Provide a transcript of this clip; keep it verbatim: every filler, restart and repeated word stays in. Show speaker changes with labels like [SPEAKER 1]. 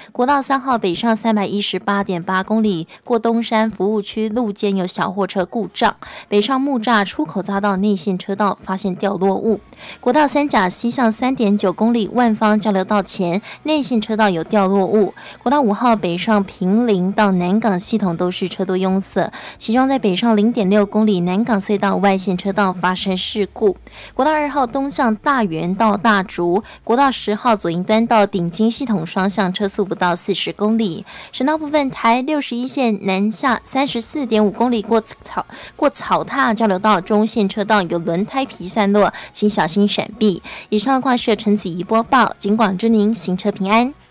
[SPEAKER 1] 国道三号北上三百一十八点八公里，过东山服务区路肩有小货车故障，北上木栅出口匝道内线车道发现掉落物。国道三甲西向三点九公里，万方交流道前内线车道有掉落物。国道五号北上平林到南港系统都是车多拥塞，其中在北上零点六公里南港隧道外线车道发生事故。国道二号东向大园到大竹，国道十号左营端到顶金系统双向车速不到四十公里。省道部分，台六十一线南下三十四点五公里过草过草踏交流道中线车道有轮胎皮散落，请小心闪避。以上挂设陈子怡播报，警广祝您行车平安。